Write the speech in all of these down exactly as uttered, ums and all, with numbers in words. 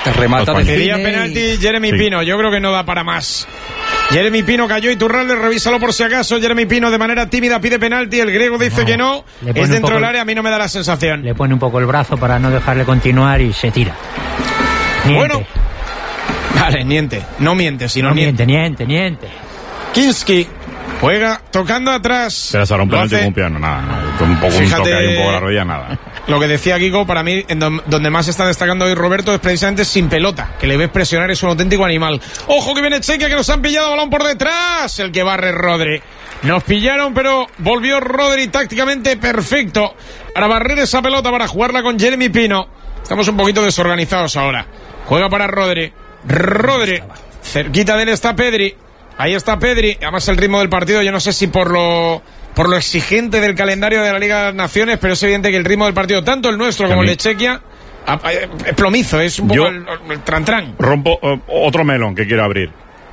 remata de Pedía penalti Jeremy sí. Pino, yo creo que no da para más. Jeremy Pino cayó, Iturralde, revísalo por si acaso. Jeremy Pino de manera tímida pide penalti, el griego dice no, que no, es dentro del área, a mí no me da la sensación. Le pone un poco el brazo para no dejarle continuar y se tira. Niente. Bueno, vale, niente, no miente, sino no niente. Niente, niente, niente. Kinski juega tocando atrás. Se le hará un penalti con un piano, nada, nada. Un poco Fíjate, un toque ahí, un poco la rodilla, nada. Lo que decía Kiko, para mí, en do, donde más está destacando hoy Roberto es precisamente sin pelota, que le ves presionar, es un auténtico animal. ¡Ojo que viene Chequia, que nos han pillado, balón por detrás! El que barre Rodri. Nos pillaron, pero volvió Rodri tácticamente perfecto para barrer esa pelota, para jugarla con Jeremy Pino. Estamos un poquito desorganizados ahora. Juega para Rodri. Rodri. Cerquita de él está Pedri. Ahí está Pedri. Además el ritmo del partido, yo no sé si por lo... por lo exigente del calendario de la Liga de las Naciones, pero es evidente que el ritmo del partido, tanto el nuestro como el de Chequia, es plomizo, es un poco Yo el, el tran-tran. Rompo uh, otro melón que quiero abrir.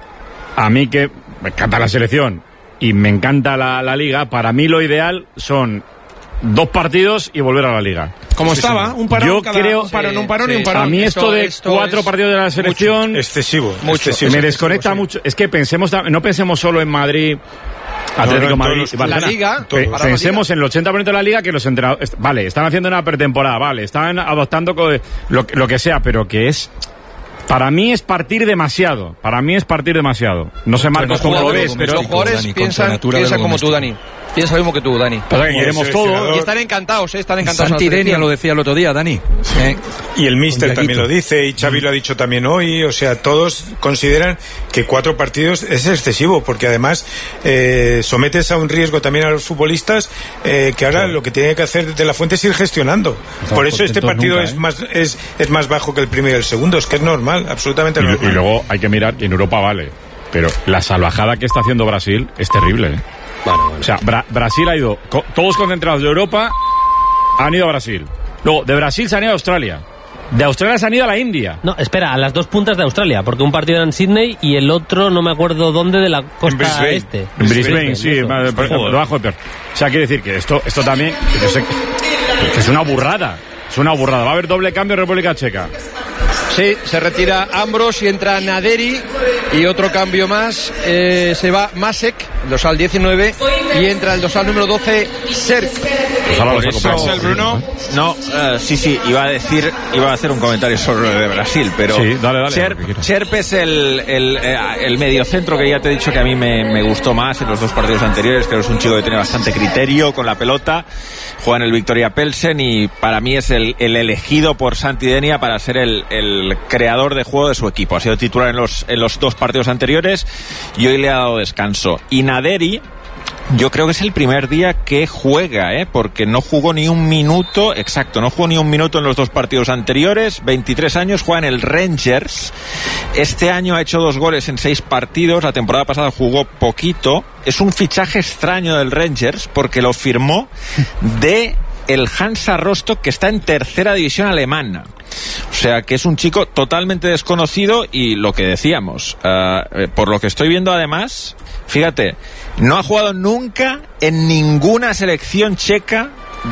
A mí que me encanta la selección y me encanta la, la Liga, para mí lo ideal son dos partidos y volver a la Liga. Como sí, estaba, sí. un parón, Yo cada, creo, un parón, sí, un parón sí, y un parón. A mí esto, esto de esto cuatro partidos de la selección... Mucho, excesivo. Mucho, excesivo, me desconecta sí. mucho. Es que pensemos, no pensemos solo en Madrid... Atlético no, no, Madrid, los, la Liga, Pe- pensemos la Liga. En el ochenta por ciento de la Liga que los entrenadores, vale, están haciendo una pretemporada, vale, están adoptando lo, lo que sea, pero que es, para mí es partir demasiado, para mí es partir demasiado. No sé, Marcos, cómo lo ves, pero los jugadores Dani, piensan, piensan como tú, Dani. Piensa lo mismo que tú, Dani. Pasa que queremos todo. Y están encantados, ¿eh? Están encantados. Santi Denia lo decía el otro día, Dani. ¿Eh? Y el míster también lo dice, y Xavi lo ha dicho también hoy. O sea, todos consideran que cuatro partidos es excesivo, porque además eh, sometes a un riesgo también a los futbolistas, eh, que ahora sí. lo que tiene que hacer desde la fuente es ir gestionando. Estamos Por eso este partido nunca, ¿eh? es más es, es más bajo que el primero y el segundo. Es que es normal, absolutamente y, normal. Y luego hay que mirar que en Europa vale, pero la salvajada que está haciendo Brasil es terrible, ¿eh? Vale, vale. O sea, Bra- Brasil ha ido, co- todos concentrados de Europa han ido a Brasil. Luego, de Brasil se han ido a Australia. De Australia se han ido a la India. No, espera, a las dos puntas de Australia, porque un partido era en Sydney y el otro no me acuerdo dónde de la costa en este. En Brisbane, Brisbane sí, más, por, debajo de Perth. O sea, quiere decir que esto, esto también que, sé, que es una burrada. Es una burrada. Va a haber doble cambio en República Checa. Sí, se retira Ambros y entra Naderi. Y otro cambio más, eh, se va Masek, dosal diecinueve, y entra el dosal número doce, Serk. Por eso, Bruno. No, uh, sí, sí, iba a decir, iba a hacer un comentario sobre lo de Brasil, pero sí, dale, dale, Cherp, Cherp es el, el, el mediocentro que ya te he dicho que a mí me, me gustó más en los dos partidos anteriores, que es un chico que tiene bastante criterio con la pelota, juega en el Victoria Pelsen y para mí es el, el elegido por Santi Denia para ser el, el creador de juego de su equipo. Ha sido titular en los, en los dos partidos anteriores y hoy le ha dado descanso. Y Naderi, yo creo que es el primer día que juega, ¿eh? Porque no jugó ni un minuto, exacto, no jugó ni un minuto en los dos partidos anteriores, veintitrés años, juega en el Rangers, este año ha hecho dos goles en seis partidos, la temporada pasada jugó poquito, es un fichaje extraño del Rangers porque lo firmó de el Hansa Rostock, que está en tercera división alemana. O sea, que es un chico totalmente desconocido y lo que decíamos, uh, por lo que estoy viendo además, fíjate, no ha jugado nunca en ninguna selección checa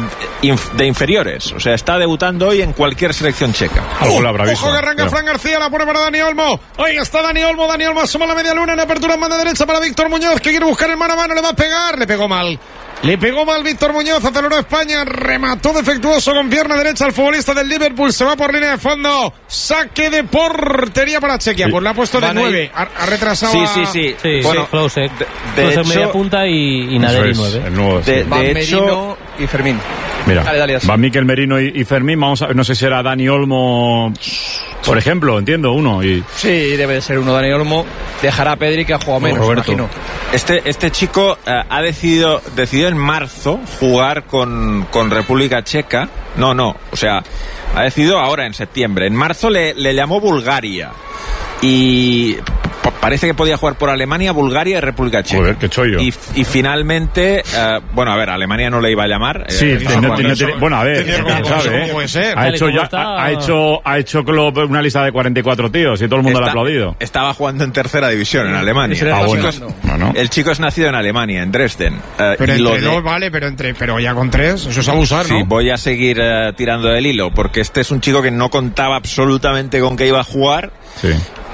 de inferiores. O sea, está debutando hoy en cualquier selección checa. Uh, ojo que arranca Fran García, la pone para Dani Olmo. Ahí está Dani Olmo, Dani Olmo asoma la media luna en apertura en mano derecha para Víctor Muñoz, que quiere buscar el mano a mano, le va a pegar, le pegó mal. Le pegó mal Víctor Muñoz, aceleró España, remató defectuoso con pierna derecha al futbolista del Liverpool, se va por línea de fondo, saque de portería para Chequia, pues le ha puesto de nueve, ha, ha retrasado. Sí, sí, sí. sí bueno, Klose, de, de Klose hecho, media punta y, y Naderi nueve. El nuevo, de, sí. de hecho, Merino y Fermín. Mira, dale, dale, va Mikel Merino y, y Fermín, vamos a, no sé si será Dani Olmo, por ejemplo, entiendo, uno. Y... Sí, debe de ser uno, Dani Olmo. Dejará a Pedri, que ha jugado menos, Roberto. imagino. Este, este chico uh, ha decidido, decidió en marzo jugar con, con República Checa. No, no, o sea, ha decidido ahora en septiembre. En marzo le, le llamó Bulgaria. Y parece que podía jugar por Alemania, Bulgaria y República Checa. Joder, qué chollo. Y, y finalmente, uh, bueno, a ver, Alemania no le iba a llamar. Sí, eh, no, no, no tiene, bueno, a ver, ¿cómo sabe, puede ser? ha hecho ya, ha, ha hecho, ha hecho Klopp una lista de cuarenta y cuatro tíos y todo el mundo Está, le ha aplaudido. Estaba jugando en tercera división en Alemania. Ah, bueno. no, no. El chico es nacido en Alemania, en Dresden. Uh, Pero y entre lo de... dos, vale, pero entre, pero ya con tres, eso es abusar, ¿no? Sí, voy a seguir uh, tirando del hilo, porque este es un chico que no contaba absolutamente con que iba a jugar. Sí.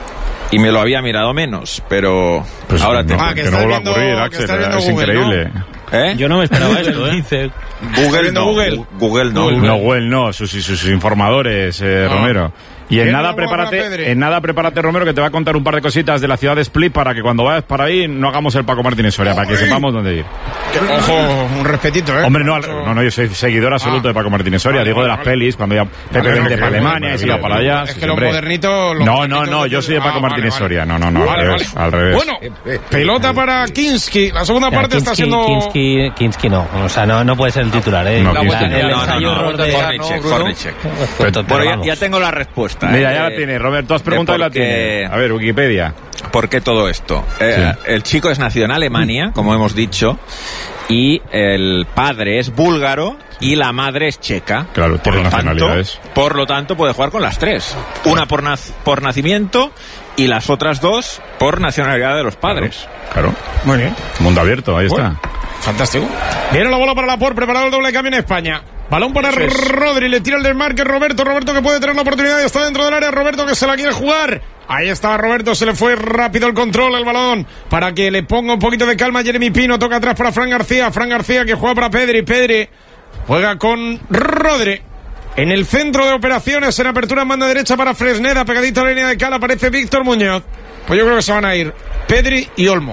Y me lo había mirado menos, pero pues ahora no, te... Ah, que, que estás no vuelva a viendo, ocurrir, que Axel, estás viendo es Google, increíble. ¿no? ¿Eh? Yo no me esperaba esto, ¿eh? Google no, Google. Google no. No, Google no, sus, sus informadores, eh, No. Romero. Y en ¿Quién nada, no guarda prepárate, Pedri? en nada, prepárate, Romero, que te va a contar un par de cositas de la ciudad de Split para que cuando vayas para ahí no hagamos el Paco Martínez Soria, para que sepamos dónde ir. Ojo, un respetito, ¿eh? Hombre, no, no, no, yo soy seguidor absoluto Ah. de Paco Martínez Soria, Vale, digo de vale, las vale. pelis, cuando ya Pepe Vale, vente ok, para Alemania vale, y se iba vale. para allá. Es sí, que los hombre. modernitos... los No, no, modernitos no, de- yo soy de Ah, Paco vale, Martínez vale. Soria, no, no, no, Vale, al revés, vale. al revés. Bueno, pelota para Kinski. La segunda Ya, parte está Kinski, siendo... Kinski, Kinski no, o sea, no, no puede ser el titular, ¿eh? No, La- Kinski el no. No, no, ensayo no, error de... Kornicek, Bruno. Kornicek. Pero- pero Bueno, ya, vamos. ya tengo la respuesta. Mira, ¿eh? ya la tiene, Robert, tú has preguntado y la porque- tiene. A ver, Wikipedia. ¿Por qué todo esto? Eh, Sí. El chico es nacido en Alemania, como hemos dicho, y el padre es búlgaro y la madre es checa. Claro, por tiene lo tanto, nacionalidades. por lo tanto puede jugar con las tres. Una por, nac- por nacimiento y las otras dos por nacionalidad de los padres. Claro, Muy bien. mundo abierto, ahí Bueno. está. Fantástico. Viene la bola para Laporte, preparado el doble cambio en España. Balón para Rodri, le tira el desmarque Roberto, Roberto que puede tener la oportunidad y está dentro del área, Roberto que se la quiere jugar. Ahí está Roberto, se le fue rápido el control, el balón, para que le ponga un poquito de calma Jeremy Pino, toca atrás para Fran García, Fran García que juega para Pedri, Pedri juega con Rodri. En el centro de operaciones, en apertura en banda derecha para Fresneda, pegadito a la línea de cal, aparece Víctor Muñoz. Pues yo creo que se van a ir Pedri y Olmo.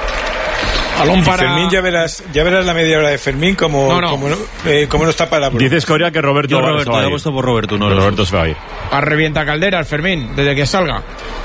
Balón para... Fermín, ya verás, ya verás la media hora de Fermín como No, no. como no, eh, como no está para la Dice Escoria que Roberto, Yo, va- Roberto, se va a he ir. puesto por Roberto, no Que los Roberto se va a ir. A revienta Caldera el Fermín, desde que salga.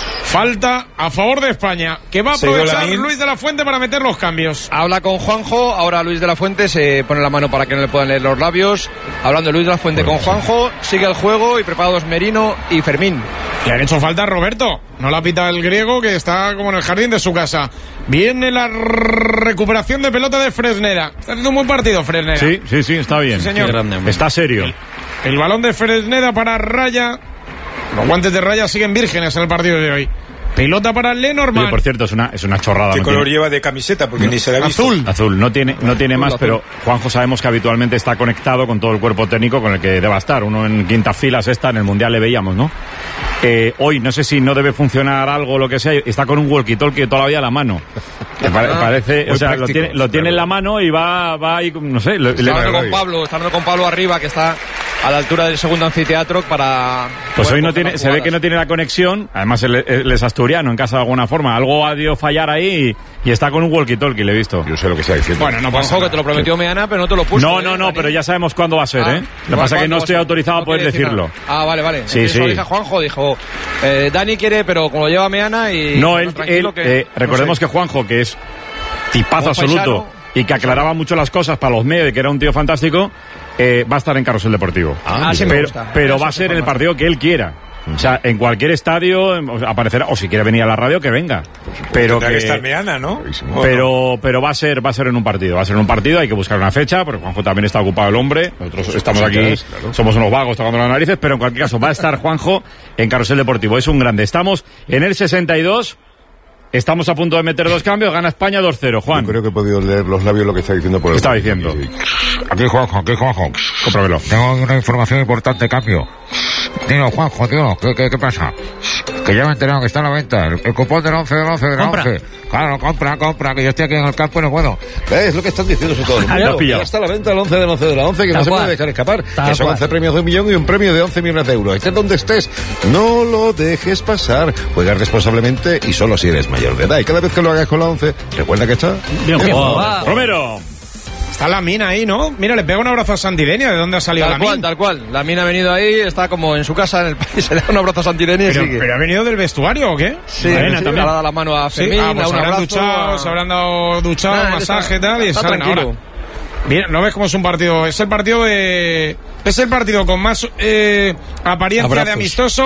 Falta a favor de España, que va a Se dio aprovechar Lamin. Luis de la Fuente para meter los cambios. Habla con Juanjo, ahora Luis de la Fuente se pone la mano para que no le puedan leer los labios. Hablando Luis de la Fuente con Juanjo, sigue el juego y preparados Merino y Fermín. Le han hecho falta a Roberto, no la pita el griego que está como en el jardín de su casa. Viene la recuperación de pelota de Fresneda. Está haciendo un buen partido Fresneda. Sí, sí, sí, está bien. Sí, señor. Qué grande, hombre. Está serio. El balón de Fresneda para Raya. Los guantes de Raya siguen vírgenes en el partido de hoy. Pelota para Lenormand. Oye, por cierto, es una, es una chorrada. ¿Qué no color tiene- lleva de camiseta? Porque ni se la ha visto. Azul. Azul, no tiene, no tiene más, azul. pero Juanjo sabemos que habitualmente está conectado con todo el cuerpo técnico con el que deba estar. Uno en quinta fila, sexta, en el Mundial le veíamos, ¿no? Eh, hoy no sé si no debe funcionar algo o lo que sea, está con un walkie-talkie todavía a la mano. Me pare- parece, muy o sea, lo práctico, tiene, lo tiene en la mano y va, va ahí, no sé, le- Está le- hablando con Pablo, está hablando con Pablo arriba, que está a la altura del segundo anfiteatro para... Pues poder hoy no coger tiene, las se ve jugadas. que no tiene la conexión, además él, él es asturiano en casa de alguna forma, algo ha debido fallar ahí y, y está con un walkie-talkie, le he visto. Yo sé lo que está diciendo. Bueno, no pasa Juanjo, que nada. te lo prometió Meana, pero no te lo puso. No, ¿eh, no, no, Dani? pero ya sabemos cuándo va a ser, Ah, ¿eh? Lo que pasa es que no ¿cuándo estoy va a ser? autorizado a No poder quiere decir decirlo. nada. Ah, vale, vale. Sí, Eso sí. lo dije a Juanjo, dijo, eh, Dani quiere, pero como lo lleva Meana y... No, él, tranquilo él, que- eh, recordemos no sé. que Juanjo, que es tipazo Un absoluto paisano. y que aclaraba mucho las cosas para los medios y que era un tío fantástico, eh, va a estar en Carrusel Deportivo. Ah, sí me pero, gusta. pero Eso va a es ser en el informar. partido que él quiera. O sea, en cualquier estadio eh, aparecerá, o si quiere venir a la radio, que venga. Pero Tendrá que que, estar Meana, ¿no? ¿O pero, pero va a ser, va a ser en un partido. Va a ser en un partido, hay que buscar una fecha, porque Juanjo también está ocupado el hombre. Nosotros estamos aquí, somos unos vagos tocando las narices, pero en cualquier caso va a estar Juanjo en Carrusel Deportivo. Es un grande. Estamos en el sesenta y dos. Estamos a punto de meter dos cambios, gana España dos cero. Juan, Yo creo que he podido leer los labios lo que está diciendo por el... ¿qué está diciendo? Sí. Aquí Juanjo, aquí Juanjo. Cómpramelo. Tengo una información importante, cambio. Tío, Juanjo, tío, ¿qué, qué, qué pasa? Que ya me he enterado que está a la venta. El, el cupón del once del once del Compra. once. Claro, compra, compra, que yo estoy aquí en el campo y no puedo. ¿Ves lo que están diciendo todo el Lo has mundo? pillado. Ya está a la venta el once del once del once, que Tal no se cual. puede dejar escapar. Tal Que son cual. once premios de un millón y un premio de once millones de euros. Estés donde estés, no lo dejes pasar. Juega responsablemente y solo si eres mayor de edad. Y cada vez que lo hagas con la once, recuerda que está... Bien jugado. Romero. Está la mina ahí, ¿no? Mira, le pega un abrazo a Santidenia. ¿De dónde ha salido Tal la cual, mina? tal cual. La mina ha venido ahí, está como en su casa en el país, le da un abrazo a Santideni y Pero, sigue. pero ha venido del vestuario, ¿o qué? Sí, Arena sí, también. le ha dado la mano a Sí, Fermín, ah, pues a un habrán abrazo. duchado, a- se habrán dado duchado, Nah, él masaje está- tal, y está salen tranquilo. ahora. Bien, ¿no ves cómo es un partido? Es el partido de... Es el partido con más eh, apariencia Abrazos. de amistoso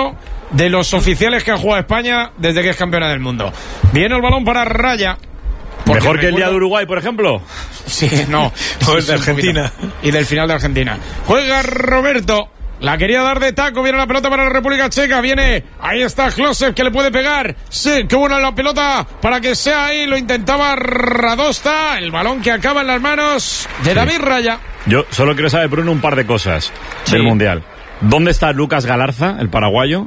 de los oficiales que ha jugado España desde que es campeona del mundo. Viene el balón para Raya. Mejor que el día de Uruguay, por ejemplo. Sí, no. O el de Argentina. Y del final de Argentina. Juega Roberto. La quería dar de taco. Viene la pelota para la República Checa. Viene. Ahí está Klose, que le puede pegar. Sí, qué buena la pelota para que sea ahí. Lo intentaba Radosta. El balón que acaba en las manos de David sí. Raya. Yo solo quiero saber, Bruno, un par de cosas sí. del Mundial. ¿Dónde está Lucas Galarza, el paraguayo?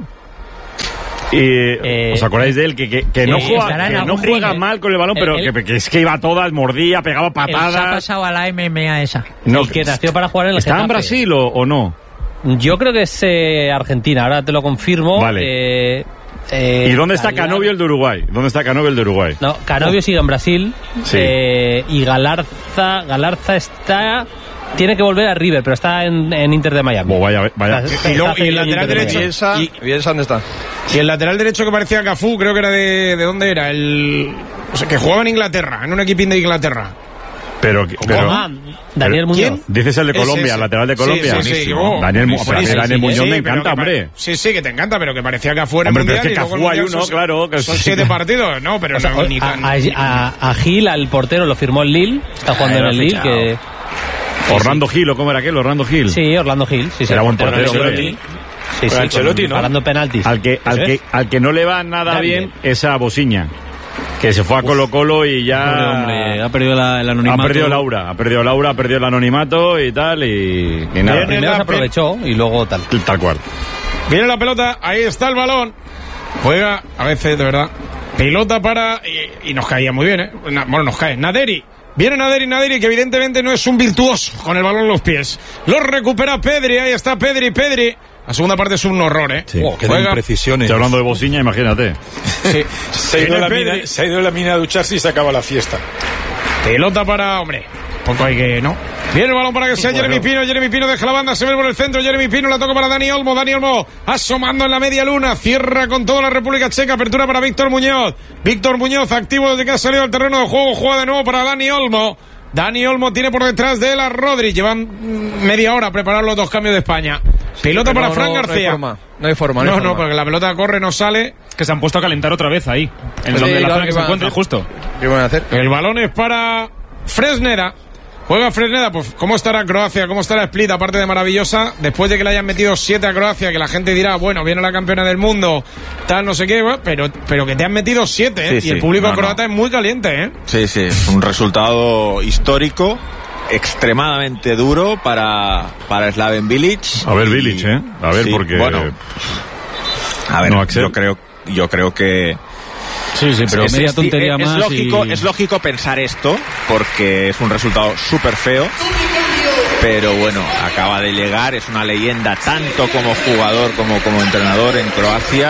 Y, eh, ¿os acordáis de él? Que, que, que sí, no juega, que no juega ring, mal con el balón, pero el, que, que es que iba a todas, mordía, pegaba patadas. Se ha pasado a la M M A esa. No, el que nació para jugar en el ¿Está en Brasil o, o no? Yo creo que es eh, Argentina, ahora te lo confirmo. Vale. Eh, eh, ¿Y dónde está Galar... Canovio el de Uruguay? ¿Dónde está Canovio el de Uruguay? No, Canovio oh. sigue en Brasil. Sí. Eh, y Galarza, Galarza está... Tiene que volver a River, pero está en, en Inter de Miami. Oh, vaya, vaya. Está, y, luego, y el lateral derecho. Bielsa, y, Bielsa, ¿dónde está? Y el lateral derecho que parecía Cafú, creo que era de. ¿De dónde era? El. O sea, que jugaba en Inglaterra, en un equipín de Inglaterra. Pero. pero ah, Daniel Muñoz. ¿Quién? Dices el de Colombia, el lateral de Colombia. Sí, sí, sí, oh, Daniel, sí, sí, sí, Daniel Muñoz sí, me encanta, hombre. Sí, sí, que te encanta, pero que parecía que fuera hombre, el mundial. Pero es que Cafú hay uno, son, claro. Que son sí. siete partidos, no, pero o sea, no, ni tan. A, a, a Gil, al portero, lo firmó el Lille. Está jugando en el Lille, que. Orlando Gil, ¿o cómo era aquel? Orlando Gil. Sí, Orlando Gil. Sí, sí, era buen portero, hombre. Sí, sí, Ancelotti, ¿no? Parando penaltis. Al que, al, que, al que no le va nada bien es a Bosiña, que se fue a Colo Colo y ya... Hombre, hombre, ha perdido la, el anonimato. Ha perdido Laura, ha perdido Laura, ha perdido el anonimato y tal, y, y nada. Primero se aprovechó y luego tal. Tal cual. Viene la pelota, ahí está el balón. Juega, a veces, de verdad. Pelota para... Y, y nos caía muy bien, ¿eh? Bueno, nos cae. Naderi. Viene Naderi, Naderi, que evidentemente no es un virtuoso con el balón en los pies. Lo recupera Pedri, ahí está Pedri, Pedri. La segunda parte es un horror, ¿eh? Sí, oh, qué imprecisiones. Estoy hablando de Bosiña, imagínate. Sí. se, ha ido la mina, se ha ido a la mina a ducharse y se acaba la fiesta. Pelota para... Hombre, poco hay que... ¿no? Viene el balón para que sea bueno. Jeremy Pino. Jeremy Pino deja la banda, se ve por el centro. Jeremy Pino la toca para Dani Olmo. Dani Olmo asomando en la media luna. Cierra con toda la República Checa. Apertura para Víctor Muñoz. Víctor Muñoz activo desde que ha salido al terreno de juego. Juega de nuevo para Dani Olmo. Dani Olmo tiene por detrás de él a Rodri. Llevan media hora a preparar los dos cambios de España. Sí, pelota para no, Fran no, García. No hay forma. No hay forma. No, no, no, no, porque la pelota corre, no sale. Que se han puesto a calentar otra vez ahí. En sí, donde la zona que se encuentra, hacer? justo. ¿Qué van a hacer? El balón es para Fresneda. Juega Fresneda, pues ¿cómo estará Croacia? ¿Cómo estará Split? Aparte de maravillosa, después de que le hayan metido siete a Croacia, que la gente dirá, bueno, viene la campeona del mundo, tal, no sé qué, pero, pero que te han metido siete, ¿eh? Sí, y sí. el público no, croata no. es muy caliente, ¿eh? Sí, sí, es un resultado histórico, extremadamente duro para, para Slaven Bilic. A ver, Bilic, ¿eh? A ver, sí, porque... Bueno, a ver, no, yo creo, yo creo que... Sí, sí, pero es, media es, tontería es, más. Es lógico, y... es lógico pensar esto, porque es un resultado súper feo. Pero bueno, acaba de llegar, es una leyenda tanto como jugador como como entrenador en Croacia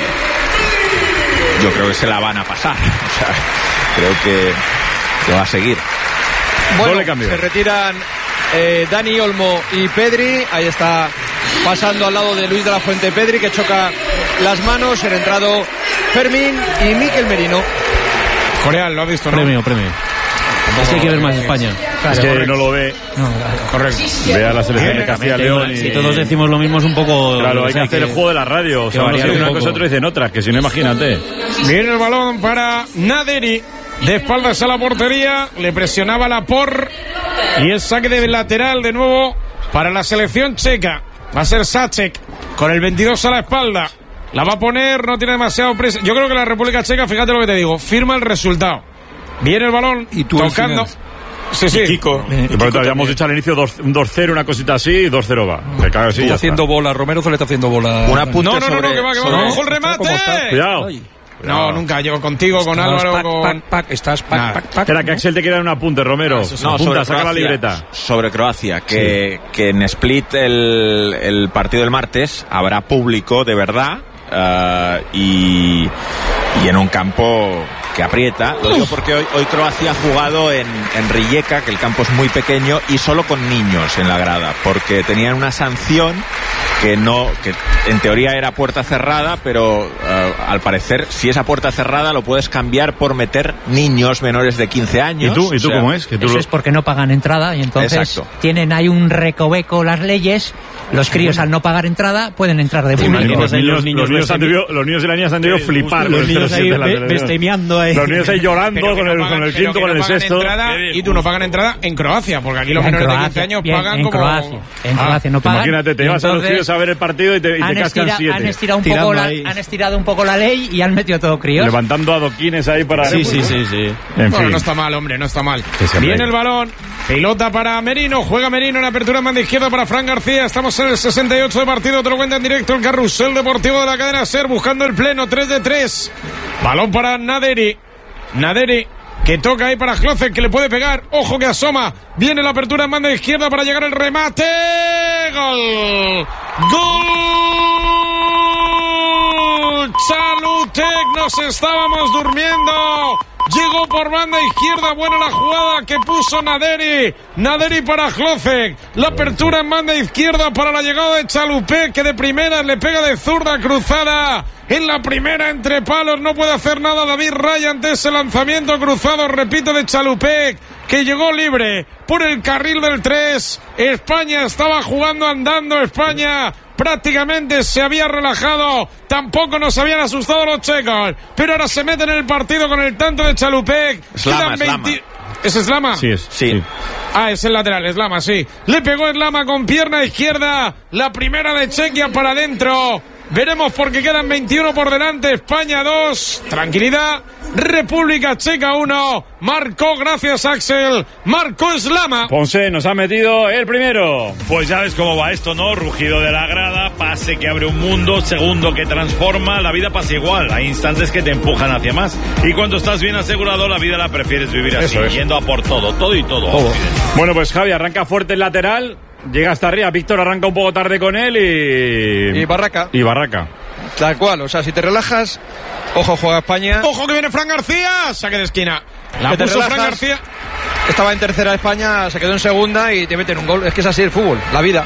y yo creo que se la van a pasar. O sea, creo que, que va a seguir. Bueno, se retiran eh, Dani Olmo y Pedri. Ahí está pasando al lado de Luis de la Fuente Pedri, que choca las manos. Han entrado Fermín y Mikel Merino. Coreal, lo ha visto, ¿no? Premio, premio. Es que hay que ver más España. Claro, es que correcto. No lo ve. No, correcto. Ve a la selección de Castilla y León. Y... Si todos decimos lo mismo es un poco... Claro, hay o sea, que hacer que... el juego de la radio. O sea, uno dice una cosa, otro dicen otras, que si no, imagínate. Viene el balón para Naderi. De espaldas a la portería. Le presionaba la por. Y el saque de lateral de nuevo para la selección checa. Va a ser Sacek con el veintidós a la espalda. La va a poner, no tiene demasiado presa. Yo creo que la República Checa, fíjate lo que te digo, firma el resultado. Viene el balón ¿Y tú tocando. Sí, sí. Y Kiko. Eh, y Kiko habíamos dicho al inicio un dos cero, una cosita así, y dos cero va. Se caga así. Está haciendo está. bola, Romero se le está haciendo bola. Un apunte no, no, sobre, no, no, que va, que va, ojo el remate. Cuidado. Ay. No, nunca, yo contigo, con Álvaro, pac, con... Pac, pac, estás pac, pac, pac. Espera, que Axel te quiera dar un apunte, Romero. No, no apunta, sobre saca Croacia, la libreta. Sobre Croacia, que, sí. que en Split el, el partido del martes habrá público de verdad uh, y, y en un campo que aprieta. Lo digo porque hoy, hoy Croacia ha jugado en, en Rijeka, que el campo es muy pequeño, y solo con niños en la grada, porque tenían una sanción que no, que en teoría era puerta cerrada, pero uh, al parecer, si esa puerta cerrada lo puedes cambiar por meter niños menores de quince años. ¿Y tú, ¿Y tú o sea, cómo es? ¿Que tú eso lo... es porque no pagan entrada y entonces Exacto. tienen ahí un recoveco las leyes. Los críos al no pagar entrada pueden entrar de Los público. niños, los los, niños niños han debido- los niños y las niñas han debido flipar. con Los el niños ahí cero siete de la be- televisión. bestemeando ahí. Los niños ahí llorando Pero que con no el, pagan- con el pero quinto, que con no el pagan sexto. entrada, y tú no pagan entrada en Croacia, porque aquí los En menores de Croacia, quince años bien, pagan en como... Croacia, en Ah, Croacia no pagan. Imagínate, te y llevas a los entonces críos a ver el partido y te, y te han, cascan estira- siete. han estirado un Tirando poco la, ahí. han estirado un poco la ley y han metido todo críos. Levantando adoquines ahí para... Sí, sí, sí, sí. En Bueno, fin. no está mal, hombre, no está mal. Que se Viene arregle. el balón, pelota para Merino, juega Merino en apertura en banda izquierda para Fran García. Estamos en el sesenta y ocho de partido, te lo cuenta en directo el carrusel deportivo de la cadena SER, buscando el pleno, tres de tres. Balón para Naderi. Naderi, que toca ahí para Klose, que le puede pegar. Ojo que asoma. Viene la apertura en banda izquierda para llegar el remate. ¡Gol! ¡Gol! Chalutek, nos estábamos durmiendo. Llegó por banda izquierda, buena la jugada que puso Naderi. Naderi para Klose. La apertura en banda izquierda para la llegada de Chalupek, que de primera le pega de zurda cruzada. En la primera entre palos no puede hacer nada David Raya ante ese lanzamiento cruzado, repito, de Chalupek, que llegó libre por el carril del tres. España estaba jugando andando, España prácticamente se había relajado, tampoco nos habían asustado los checos, pero ahora se meten en el partido con el tanto de Chalupek. Slama, Slama. ¿Es Slama? Sí, es. Sí. sí. Ah, es el lateral, Slama, sí. Le pegó Slama con pierna izquierda, la primera de Chequia para adentro. Veremos porque quedan veintiuno por delante. España dos, tranquilidad. República Checa uno. Marcó, gracias Axel. Marcó Slama. Ponce nos ha metido el primero. Pues ya ves cómo va esto, ¿no? Rugido de la grada, pase que abre un mundo, segundo que transforma, la vida pasa igual. Hay instantes que te empujan hacia más. Y cuando estás bien asegurado, la vida la prefieres vivir así, Eso es. yendo a por todo, todo y todo. Todo. Bueno, pues Javi arranca fuerte el lateral, llega hasta arriba, Víctor arranca un poco tarde con él y... Y Barraca. Y Barraca. Tal cual, o sea, si te relajas, ojo, juega España. Ojo que viene Fran García. Saque de esquina. La Que te puso Fran relajas. García. Estaba en tercera España, se quedó en segunda y te meten un gol. Es que es así el fútbol, la vida.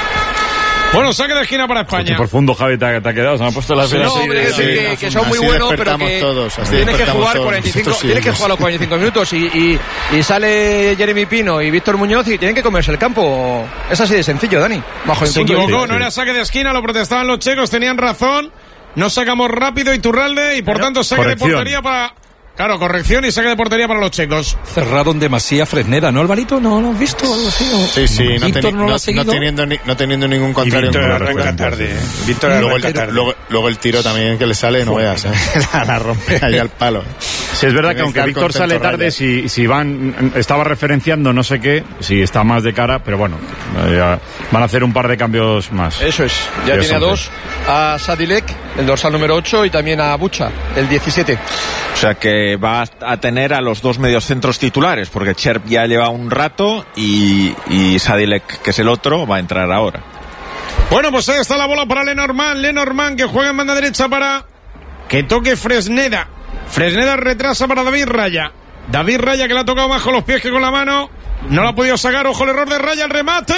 Bueno, saque de esquina para Qué España. profundo, Javi, te ha, te ha quedado. Se me ha puesto la No, hombre, es decir, que, que son muy buenos, pero que tienes que jugar cuarenta y cinco, tienes que jugar los cuarenta y cinco minutos y, y, y sale Jeremy Pino y Víctor Muñoz y tienen que comerse el campo. Es así de sencillo, Dani. Bajo mi Se punto de equivocó, vista. no era saque de esquina, lo protestaban los checos, tenían razón. No sacamos rápido Iturralde y por tanto saque corrección. de portería para... Claro, corrección y saque de portería para los checos. Cerraron demasiado Fresneda, ¿no, Alvarito? ¿No lo has visto? Algo así, ¿o? Sí, sí, no, Víctor teni- no lo no- ha seguido. no teniendo, ni- no teniendo ningún Y contrario. Víctor en arranca juego. tarde, ¿eh? Víctor Luego arranca el, tarde. luego, luego el tiro también que le sale, no veas, ¿eh? la, la rompe ahí al palo. Sí, es verdad Tiene que aunque estar Víctor sale contento tarde, Raya. si, si van, estaba referenciando no sé qué, si está más de cara, pero bueno, eh, van a hacer un par de cambios más. Eso es, ya Dios tiene a santo. dos, a Sadilek, el dorsal número ocho, y también a Bucha, el diecisiete. O sea que va a tener a los dos mediocentros titulares, porque Cherp ya lleva un rato y, y Sadilek, que es el otro, va a entrar ahora. Bueno, pues ahí está la bola para Lenormand. Lenormand que juega en banda derecha para que toque Fresneda. Fresneda retrasa para David Raya. David Raya que le ha tocado más con los pies que con la mano. No lo ha podido sacar. Ojo el error de Raya. El remate.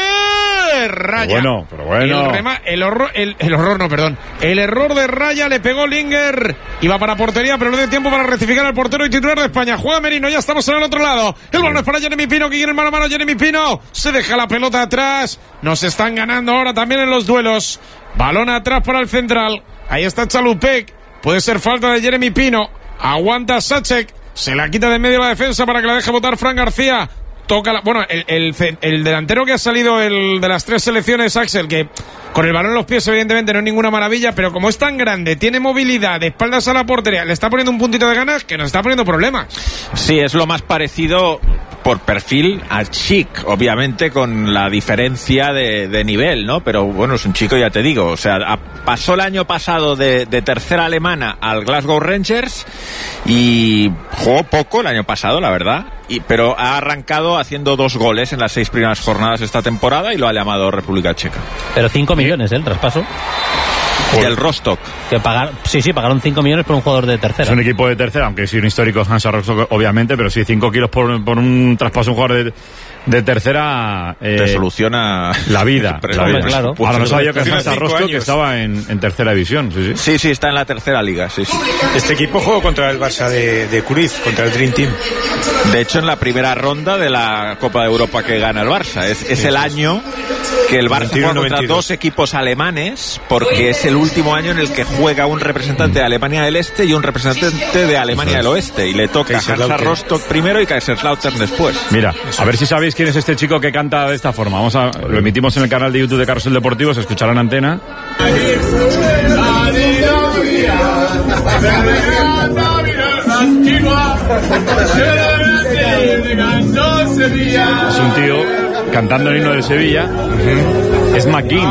Raya. Pero bueno, pero bueno. El, rema- el horror, el, el horror, no, perdón. El error de Raya le pegó Linger. Iba para portería, pero no dio tiempo para rectificar al portero y titular de España. Juega Merino, ya estamos en el otro lado. El balón es para Jeremy Pino, que quiere el mano a mano. Jeremy Pino se deja la pelota atrás. Nos están ganando ahora también en los duelos. Balón atrás para el central. Ahí está Chalupek. Puede ser falta de Jeremy Pino. Aguanta Sacek. Se la quita de medio la defensa para que la deje botar Fran García. Toca la, bueno, el, el, el delantero que ha salido el de las tres selecciones, Axel, que con el balón en los pies evidentemente no es ninguna maravilla, pero como es tan grande, tiene movilidad, de espaldas a la portería, le está poniendo un puntito de ganas que nos está poniendo problemas. Sí, es lo más parecido por perfil a Chic, obviamente con la diferencia de, de nivel, ¿no? Pero bueno, es un chico, ya te digo, o sea, a, pasó el año pasado de, de tercera alemana al Glasgow Rangers y jugó poco el año pasado, la verdad, y, pero ha arrancado haciendo dos goles en las seis primeras jornadas esta temporada y lo ha llamado República Checa. Pero cinco millones, ¿eh? El traspaso. Del Rostock. Que pagar, sí, sí, pagaron cinco millones por un jugador de tercera. Es un equipo de tercera, aunque sí un histórico Hansa Rostock, obviamente, pero sí cinco kilos por, por un traspaso a un jugador de, de tercera. Eh, Te soluciona la vida. la vida. Claro. Ahora no sabía que Hansa Rostock que estaba en, en tercera división. Sí sí. sí, sí, está en la tercera liga. Sí, sí. Este equipo jugó contra el Barça de, de Cruyff, contra el Dream Team. De hecho, en la primera ronda de la Copa de Europa que gana el Barça. Es, es el año que el Barça juega contra dos equipos alemanes, porque es el último año en el que juega un representante de Alemania del Este y un representante de Alemania del Oeste, y le toca Hansa Rostock primero y Kaiserslautern después. Mira, a ver si sabéis quién es este chico que canta de esta forma. Vamos a, lo emitimos en el canal de YouTube de Carrusel Deportivo, se escuchará en antena. Es un tío cantando el himno del Sevilla. Uh-huh. Es McGinn,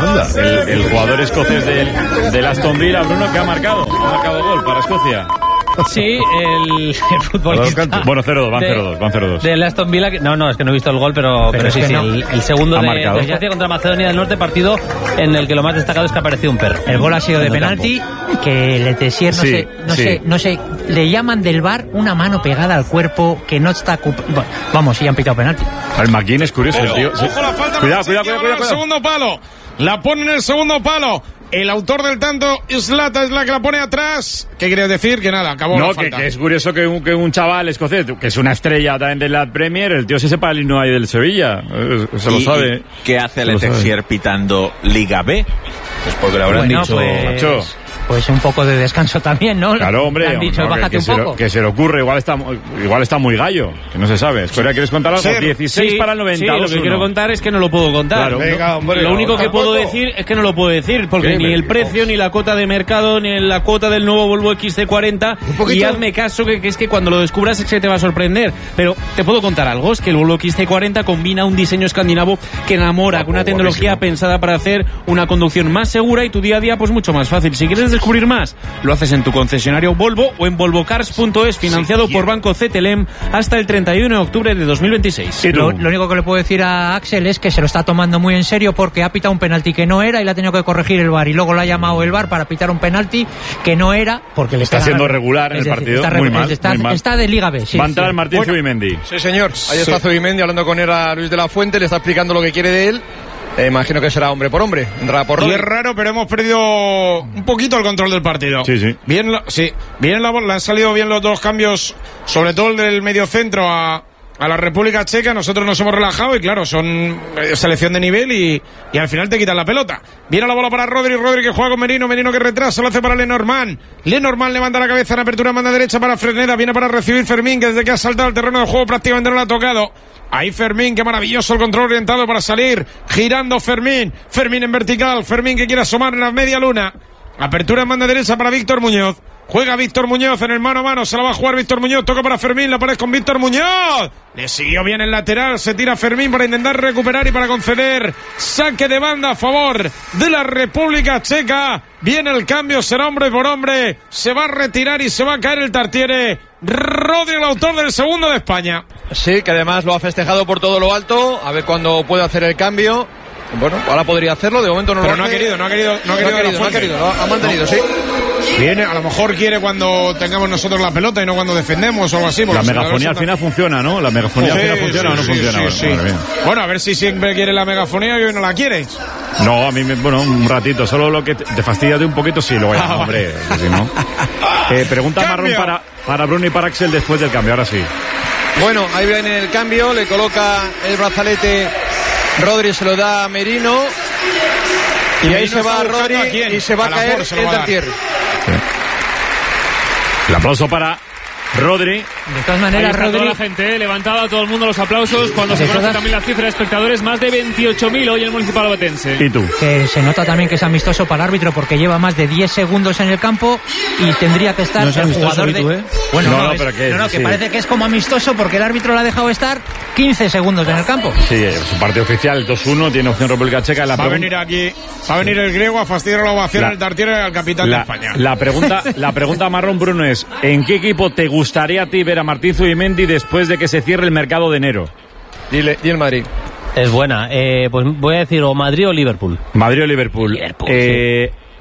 el, el jugador escocés del, del Aston Villa, Bruno, que ha marcado, ha marcado gol para Escocia. Sí, el, el futbolista. Bueno, cero dos, van cero dos, van cero dos. Del Aston Villa, que, no, no, es que no he visto el gol, pero, pero, pero sí, sí, no. el, el segundo de, de Escocia contra Macedonia del Norte, partido en el que lo más destacado es que ha aparecido un perro. El gol ha sido de penalti, campo. Que le Tessier, no, sí, sé, no sí. sé, no sé, le llaman del V A R una mano pegada al cuerpo que no está... Bueno, vamos, sí han pitado penalti. El McGinn es curioso, pero, el tío. Ojo, sí. la falta cuidado, cuidado, cuidado, cuidado. El segundo palo, la pone en el segundo palo. El autor del tanto, Islata, es la que la pone atrás. ¿Qué querías decir? Que nada, acabó no, la que, falta. que es curioso que un, que un chaval escocés, que es una estrella también de la Premier, el tío se sepa el himno ahí del Sevilla. Se lo ¿Y, sabe. ¿Y qué hace el Tessier pitando Liga B? Pues porque le habrán bueno, dicho... Pues... Macho. Pues un poco de descanso también, ¿no? Claro, hombre. Han dicho, no, bájate que, que, un se poco. lo, que se le ocurre, igual está, igual está muy gallo, que no se sabe. Escoria, ¿quieres contar algo? Sí, dieciséis sí, para el noventa. Sí, lo que uno. quiero contar es que no lo puedo contar. Claro, Venga, no, hombre, lo único no, que tampoco. puedo decir es que no lo puedo decir, porque ni el precio, ni la cuota de mercado, ni la cuota del nuevo Volvo X C cuarenta. Y hazme caso, que, que es que cuando lo descubras es que te va a sorprender. Pero te puedo contar algo, es que el Volvo X C cuarenta combina un diseño escandinavo que enamora, con una tecnología pensada para hacer una conducción más segura y tu día a día pues mucho más fácil. Si quieres descubrir más, lo haces en tu concesionario Volvo o en volvocars punto es, financiado sí, por Banco C T L M hasta el treinta y uno de octubre de dos mil veintiséis. Lo, lo único que le puedo decir a Axel es que se lo está tomando muy en serio, porque ha pitado un penalti que no era y le ha tenido que corregir el V A R, y luego lo ha llamado el V A R para pitar un penalti que no era, porque le está siendo regular en el partido, está, muy mal, está, muy mal. Está de Liga B. Sí, va a entrar sí. Martín bueno, Zubimendi. Sí, señor. Ahí está sí. Zubimendi hablando con él a Luis de la Fuente, le está explicando lo que quiere de él. Eh, imagino que será hombre por hombre. Entrará por y es raro, pero hemos perdido un poquito el control del partido. Sí, sí. Bien, sí. Bien la bola, han salido bien los dos cambios, sobre todo el del medio centro a, a la República Checa. Nosotros nos hemos relajado y claro, son eh, selección de nivel y, y al final te quitan la pelota. Viene la bola para Rodri, Rodri que juega con Merino, Merino que retrasa, lo hace para Lenormand. Lenormand levanta la cabeza en apertura, manda derecha para Fresneda, viene para recibir Fermín, que desde que ha saltado el terreno de juego prácticamente no lo ha tocado. Ahí Fermín, qué maravilloso el control orientado para salir, girando Fermín, Fermín en vertical, Fermín que quiere asomar en la media luna. Apertura en banda derecha para Víctor Muñoz. Juega Víctor Muñoz en el mano a mano, se la va a jugar Víctor Muñoz, toca para Fermín, la pared con Víctor Muñoz. Le siguió bien el lateral, se tira Fermín para intentar recuperar y para conceder saque de banda a favor de la República Checa. Viene el cambio, será hombre por hombre, se va a retirar y se va a caer el Tartiere. Rodri, el autor del segundo de España. Sí, que además lo ha festejado por todo lo alto, a ver cuándo puede hacer el cambio. Bueno, ahora podría hacerlo, de momento no Pero lo no hace. ha querido, no ha querido, no ha no querido, ha querido, no ha, querido no, ha mantenido, sí. Viene, a lo mejor quiere cuando tengamos nosotros la pelota y no cuando defendemos o algo así. La megafonía al final funciona, ¿no? La megafonía sí, al final funciona sí, o no sí, funciona. Sí, sí. Bueno, bueno, a ver si siempre quiere la megafonía y hoy no la quieres. No, a mí, me, bueno, un ratito. Solo lo que te, te fastidia de un poquito, sí, luego ya, ah, hombre. Si no. Eh, pregunta Cambio. marrón para, para Bruno y para Axel después del cambio, ahora sí. Bueno, ahí viene el cambio, le coloca el brazalete, Rodri se lo da a Merino. Y, y ahí se va Rodri y se va a, a caer el Tartiere. Sí. El aplauso para Rodri. De todas maneras, Rodri... Toda la gente, levantaba a todo el mundo los aplausos cuando se conoce también la cifra de espectadores, más de veintiocho mil hoy en el Municipal Obetense. ¿Y tú? Que se nota también que es amistoso para el árbitro porque lleva más de diez segundos en el campo y tendría que estar no es el jugador de... Tú, ¿eh? Bueno, no, no, no, es, pero que, no, no, que sí. parece que es como amistoso porque el árbitro le ha dejado estar quince segundos en el campo. Sí, su partido oficial, dos uno, tiene opción República Checa. La va pregun- a venir aquí, va a venir el griego a fastidiar la ovación al Tartiere al capitán la, de España. La pregunta, la pregunta marrón, Bruno, es ¿en qué equipo te gustaría a ti ver a Martín Zubimendi después de que se cierre el mercado de enero? Dile, y el Madrid. Es buena. Eh, pues voy a decir o Madrid o Liverpool. Madrid o Liverpool. Liverpool eh, sí.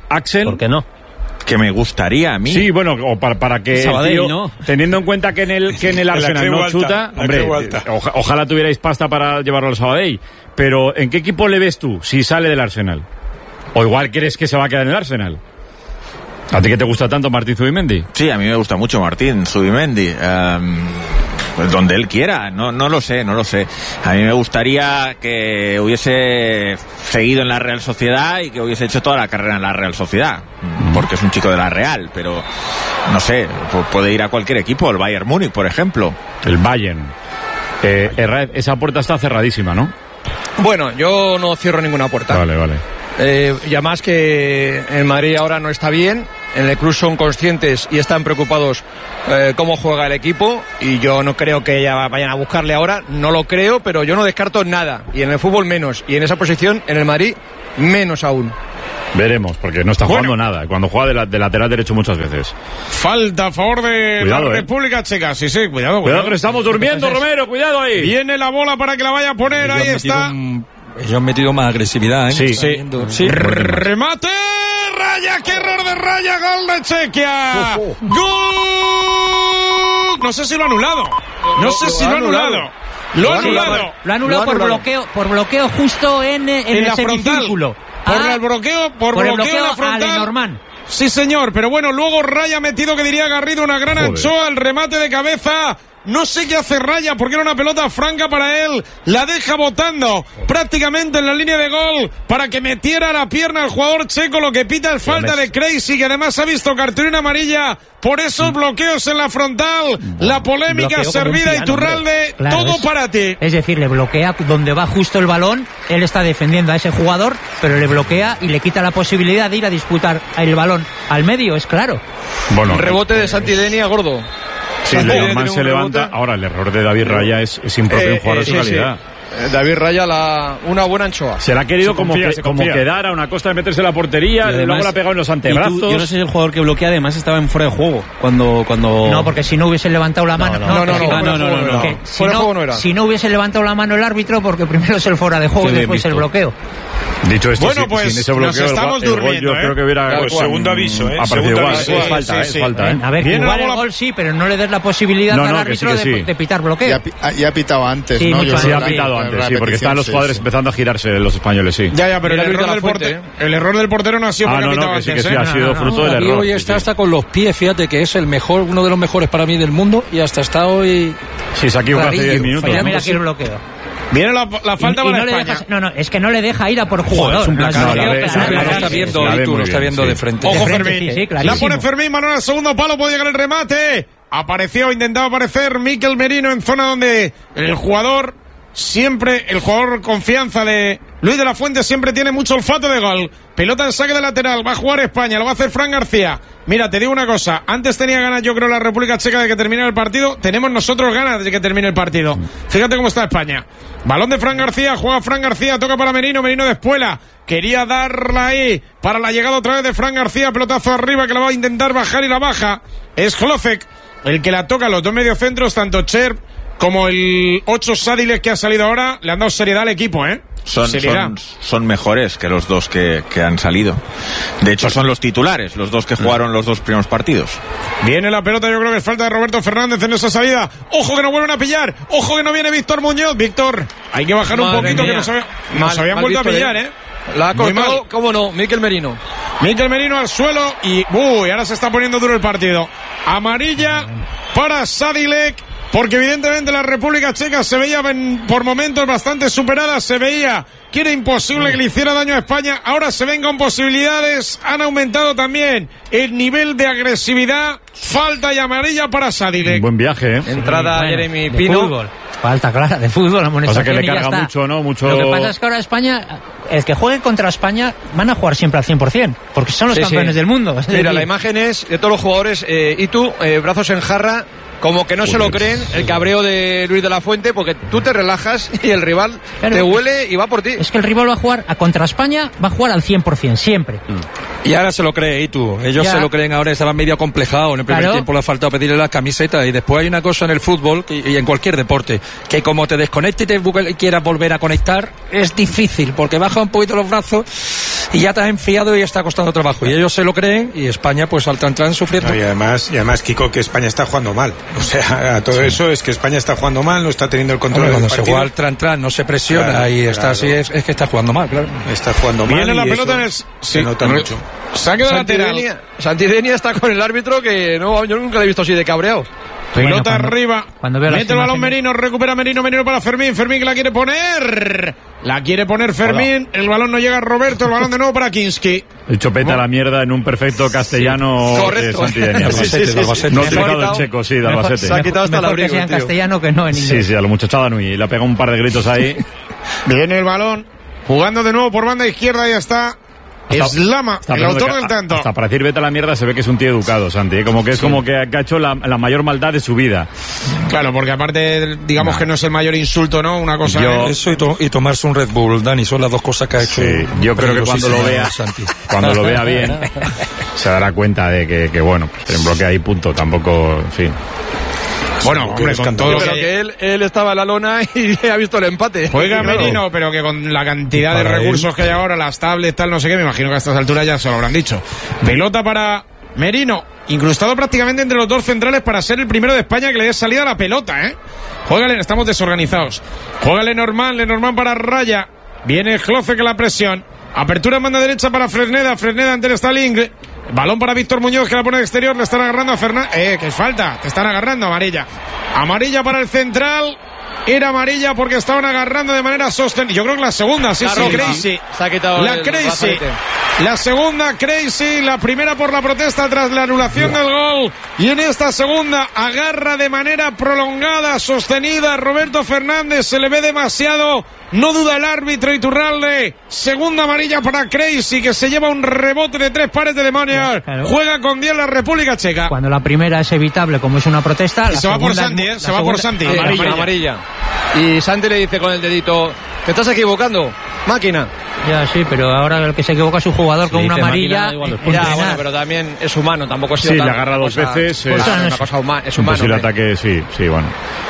Axel. ¿Por qué no? Que me gustaría a mí. Sí, bueno, o para, para que Sabadell, tío, ¿no? teniendo en cuenta que en el que en el Arsenal no alta, chuta, hombre, oja, ojalá tuvierais pasta para llevarlo al Sabadell, pero ¿en qué equipo le ves tú si sale del Arsenal? O igual crees que se va a quedar en el Arsenal. ¿A ti que te gusta tanto Martín Zubimendi? Sí, a mí me gusta mucho Martín Zubimendi. Um, pues donde él quiera, no, no lo sé, no lo sé. A mí me gustaría que hubiese seguido en la Real Sociedad y que hubiese hecho toda la carrera en la Real Sociedad, porque es un chico de la Real, pero no sé, puede ir a cualquier equipo, el Bayern Múnich, por ejemplo. El Bayern. Eh, Herrera, esa puerta está cerradísima, ¿no? Bueno, yo no cierro ninguna puerta. Vale, vale. Eh, y además que en Madrid ahora no está bien, en el club son conscientes y están preocupados eh, cómo juega el equipo, y yo no creo que ya vayan a buscarle ahora, no lo creo, pero yo no descarto nada, y en el fútbol menos, y en esa posición en el Madrid menos aún. Veremos, porque no está jugando bueno. nada. Cuando juega de, la, de lateral derecho muchas veces. Falta a favor de cuidado, la eh. República Checa. Sí, sí, cuidado, cuidado. Cuidado que estamos durmiendo, Romero, cuidado ahí. Viene la bola para que la vaya a poner, ahí está. Un, ellos han metido más agresividad, ¿eh? Sí, sí. sí. Remate, Raya, qué error de Raya, gol de Chequia. Oh, oh. Gol. No sé si lo ha anulado. No, no sé lo si lo ha anulado. anulado. Lo ha anulado. Lo ha anulado por bloqueo, por bloqueo justo en, en, en el la semicírculo. Por ah, el bloqueo, por, por bloqueo, el bloqueo la frontal. a Lenormand. Sí, señor, pero bueno, luego Raya ha metido, que diría Garrido, una gran Joder. anchoa, el remate de cabeza. No sé qué hace Raya, porque era una pelota franca para él. La deja botando prácticamente en la línea de gol para que metiera la pierna al jugador checo. Lo que pita es falta de Crazy, que además ha visto cartulina amarilla por esos bloqueos en la frontal. La polémica servida, Iturralde, claro, todo es, para ti. Es decir, le bloquea donde va justo el balón. Él está defendiendo a ese jugador, pero le bloquea y le quita la posibilidad de ir a disputar el balón al medio, es claro. Bueno, rebote de Santidenia, gordo. Sí, Lenormand se levanta. Rebote. Ahora, el error de David Raya es, es impropio en jugador de su calidad. David Raya, la, una buena anchoa. Se la ha querido se como, confía, que, como quedar a una costa de meterse en la portería, y además, luego la ha pegado en los antebrazos. Tú, yo no sé si el jugador que bloquea además estaba en fuera de juego. Cuando, cuando... No, porque si no hubiese levantado la mano. No, no, no. no, no, no, no, no, no. Que, si, no, no era. si no hubiese levantado la mano el árbitro, porque primero es el fuera de juego y después el bloqueo. Dicho esto, bueno, sin, pues sin ese bloqueo, nos estamos el, durmiendo. El gol, yo ¿eh? creo que hubiera. Pues segundo aviso, ¿eh? Segundo igual. aviso. Es falta, sí, es sí. falta. ¿eh? A ver, Viene igual la bola... el gol sí, pero no le des la posibilidad no, al no, árbitro sí, sí. De, de pitar bloqueo. Ya, ya ha pitado antes, sí, ¿no? Yo sí, ha pitado antes, sí, porque están los jugadores empezando a girarse los españoles, sí. Ya, ya, pero el error, del portero, el error del portero no ha sido ah, porque no, ha pitado no, que sí, antes. que sí, ¿eh? ha sido no, fruto no, del y error. hoy está hasta con los pies, fíjate que es el mejor, uno de los mejores para mí del mundo, y hasta está hoy. Sí, se ha equivocado hace diez minutos. Mira, mira aquí el bloqueo. Viene la, la falta y, y para no España. Dejas, no, no, es que no le deja ir a por jugador. Joder, es un placar. No, No, no, es un placar. Lo está viendo, y tú lo está viendo sí. de frente. Ojo, de frente, Fermín. Sí, sí, la pone Fermín, Manuel al segundo palo, puede llegar el remate. Apareció, intentaba aparecer Mikel Merino en zona donde el jugador, siempre, el jugador confianza de Luis de la Fuente, siempre tiene mucho olfato de gol. Pelota en saque de lateral, va a jugar España, lo va a hacer Fran García. Mira, te digo una cosa, antes tenía ganas yo creo la República Checa de que terminara el partido, tenemos nosotros ganas de que termine el partido. Fíjate cómo está España. Balón de Fran García, juega Fran García, toca para Merino, Merino de Espuela. Quería darla ahí para la llegada otra vez de Fran García, pelotazo arriba que la va a intentar bajar y la baja. Es Klocek el que la toca, los dos mediocentros, tanto Cher como el ocho Sádiles que ha salido ahora, le han dado seriedad al equipo, ¿eh? Son, son, son mejores que los dos que, que han salido. De hecho, son los titulares, los dos que jugaron los dos primeros partidos. Viene la pelota, yo creo que es falta de Roberto Fernández en esa salida. ¡Ojo que no vuelven a pillar! ¡Ojo que no viene Víctor Muñoz! Víctor, hay que bajar Madre un poquito mía. que nos, había, nos mal, habían mal vuelto Víctor, a pillar, ¿eh? La ha cortado, cómo no, Mikel Merino. Mikel Merino al suelo y... ¡Uy! Ahora se está poniendo duro el partido. Amarilla para Sadilek. Porque evidentemente la República Checa se veía por momentos bastante superada, se veía que era imposible que le hiciera daño a España, ahora se ven con posibilidades, han aumentado también el nivel de agresividad, falta y amarilla para Sadilek. Buen viaje, ¿eh? Entrada bueno, Jeremy Pino. Fútbol. Falta clara de fútbol, amonestación. O sea que le carga mucho, ¿no? Mucho... Lo que pasa es que ahora España, el que juegue contra España, van a jugar siempre al cien por ciento, porque son los sí, campeones sí. del mundo. Mira, decir... la imagen es de todos los jugadores, eh, y tú, eh, brazos en jarra, como que no Joder. se lo creen, el cabreo de Luis de la Fuente, porque tú te relajas y el rival claro, te huele y va por ti. Es que el rival va a jugar a contra España, va a jugar al cien por ciento, siempre. Y ahora se lo cree, y tú. Ellos ya. se lo creen ahora, estaban medio acomplejados. En el primer claro. tiempo le ha faltado pedirle las camisetas. Y después hay una cosa en el fútbol y, y en cualquier deporte, que como te desconectes y te quieras volver a conectar, es difícil, porque baja un poquito los brazos y ya te has enfriado y está costando trabajo. Y ellos se lo creen y España, pues al tran-tran sufriendo. No, y además, y además, Kiko, que España está jugando mal. O sea, a todo sí. eso es que España está jugando mal, no está teniendo el control Hombre, del cuando partido. se juega al tran-tran, no se presiona claro, y está claro. así, es, es que está jugando mal, claro. Está jugando mal. Viene la y pelota eso en el... se Sí, nota mucho. Saque de lateral. Santidenia, Santidenia está con el árbitro que no, yo nunca le he visto así de cabreado. Pelota Bueno, cuando- arriba. cuando veo las Mete el balón imágenes- Merino, recupera Merino, Merino para Fermín. Fermín que la quiere poner. La quiere poner Fermín. El balón no llega a Roberto. El balón de nuevo para Kinski. El chopeta a la mierda en un perfecto castellano Sí. de Correcto. Santidenia. Sí, sí, sí, sí. No he Se lo ha utilizado el quitado. checo, sí, de Mejor- Albacete. Se ha quitado hasta el Mejor que abrigo, sea en tío. castellano que no en inglés. Sí, sí, a la muchachada Nui. Y le ha pegado un par de gritos ahí. Viene el balón. Jugando de nuevo por banda izquierda. Ya está. Es Lama, Está el pensando autor que del a- tanto. Hasta para decir vete a la mierda se ve que es un tío educado, Santi. ¿eh? Como que es como que ha que ha hecho la, la mayor maldad de su vida. Claro, porque aparte, digamos No. que no es el mayor insulto, ¿no? Una cosa. Yo- es- Eso y, to- y tomarse un Red Bull, Dani, son las dos cosas que ha hecho. Sí, yo creo que cuando lo vea, Santi. cuando lo vea bien, se dará cuenta de que, que bueno, pues en bloque ahí punto, tampoco, en fin. Bueno, hombre, con todo Yo lo creo que... que él, él estaba en la lona y ha visto el empate. Juega Claro. Merino, pero que con la cantidad de Para recursos que hay ahora, las tablets, tal, no sé qué, me imagino que a estas alturas ya se lo habrán dicho. Pelota para Merino, incrustado prácticamente entre los dos centrales para ser el primero de España que le dé salida a la pelota, ¿eh? Juégale, estamos desorganizados. Juégale Lenormand, Lenormand para Raya. Viene Cloce que la presión. Apertura en banda derecha para Fresneda, Fresneda ante el Stalin. Balón para Víctor Muñoz que la pone de exterior, le están agarrando a Fernández. Eh, que es falta, te están agarrando, amarilla. Amarilla para el central. Era amarilla porque estaban agarrando de manera sostenida. Yo creo que la segunda, sí, La sí, roja. Crazy. Se ha quitado La el Crazy. brazalete. La segunda Crazy, la primera por la protesta tras la anulación del gol. Y en esta segunda agarra de manera prolongada, sostenida Roberto Fernández. Se le ve demasiado. No duda el árbitro Iturralde. Segunda amarilla para Crazy, que se lleva un rebote de tres pares de demonios. Claro. Juega con diez la República Checa. Cuando la primera es evitable, como es una protesta. Y la se va por segunda es Santi, mu- ¿eh? la Se va por segunda- Santi. Sí, Amarilla, amarilla. Y Santi le dice con el dedito, te estás equivocando, máquina. Ya, sí, pero ahora el que se equivoca es un jugador Si con una dice amarilla. máquina, igual los en puntos. Ya, entrenar. bueno, pero también es humano, tampoco ha sido Sí, tan- le agarra dos cosa- veces, cosa- es- una cosa humana, es Un humano. posible hombre. ataque, sí, sí, bueno.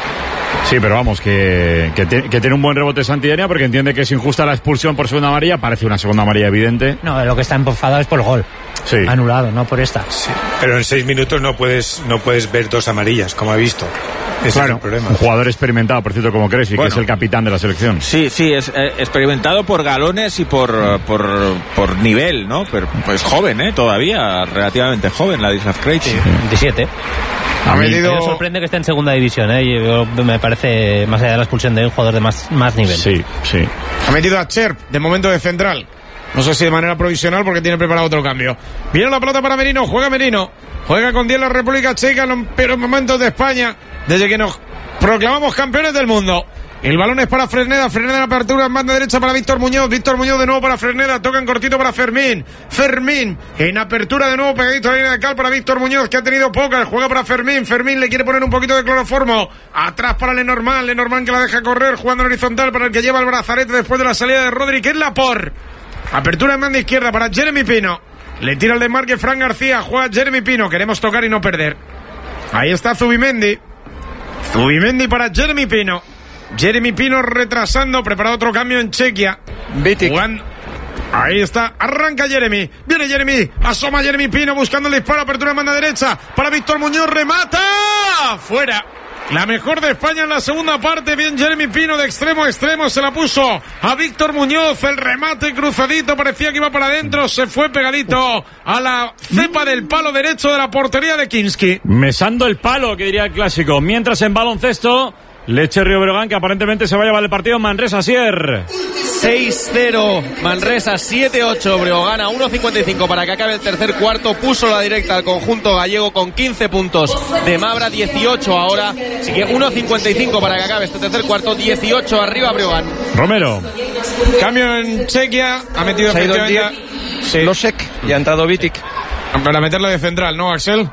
Sí, pero vamos, que, que, te- que tiene un buen rebote Santidenia porque entiende que es injusta la expulsión por segunda amarilla. Parece una segunda amarilla evidente. No, lo que está enfadado es por el gol. Sí. Anulado, no por esta. Sí, pero en seis minutos no puedes no puedes ver dos amarillas, como ha visto. Ese es el problema. Un jugador experimentado, por cierto, como Cresci, Bueno. que es el capitán de la selección. Sí, sí, es eh, experimentado por galones y por, por, por nivel, ¿no? Pero pues joven, ¿eh? Todavía, relativamente joven, la Ladislav Krejci. veintisiete. Ha Me metido... sorprende que esté en segunda división, ¿eh? Yo- me parece, más allá de la expulsión, de un jugador de más, más nivel. Sí, sí. Ha metido a Cherp, de momento de central. No sé si de manera provisional porque tiene preparado otro cambio. Viene la pelota para Merino, juega Merino. Juega con diez la República Checa en los peores momentos de España, desde que nos proclamamos campeones del mundo. El balón es para Fresneda, Fresneda en apertura en banda derecha para Víctor Muñoz, Víctor Muñoz de nuevo para Fresneda, toca en cortito para Fermín, Fermín en apertura de nuevo pegadito a la línea de cal para Víctor Muñoz, que ha tenido pocas, juega para Fermín, Fermín le quiere poner un poquito de cloroformo, atrás para Lenormand, Lenormand que la deja correr, jugando en horizontal para el que lleva el brazalete después de la salida de Rodri, que es Laporte. Apertura en banda izquierda para Jeremy Pino, le tira el desmarque Fran García, juega Jeremy Pino, queremos tocar y no perder. Ahí está Zubimendi, Zubimendi para Jeremy Pino. Jeremy Pino retrasando, preparado otro cambio en Chequia. Vitic. Jugando. Ahí está, arranca Jeremy, viene Jeremy, asoma Jeremy Pino buscando el disparo, apertura en banda derecha para Víctor Muñoz, remata, fuera. La mejor de España en la segunda parte, bien Jeremy Pino de extremo a extremo, se la puso a Víctor Muñoz, el remate cruzadito, parecía que iba para adentro, se fue pegadito a la cepa del palo derecho de la portería de Kinski. Mesando el palo, que diría el clásico. Mientras en baloncesto, Leche Río Breogán, que aparentemente se va a llevar el partido, Manresa Sier. seis cero, Manresa siete ocho, Breogán a uno cincuenta y cinco para que acabe el tercer cuarto, puso la directa al conjunto gallego con quince puntos de Mabra, dieciocho ahora, así que uno cincuenta y cinco para que acabe este tercer cuarto, dieciocho arriba Breogán. Romero. Cambio en Chequia, ha metido Se ha ido en efectivamente... Sí. Losek y ha entrado Vitic. Para meterlo de central, ¿no, Axel?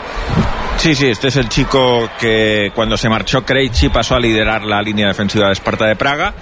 Sí, sí, este es el chico que cuando se marchó Krejci pasó a liderar la línea defensiva de Sparta de Praga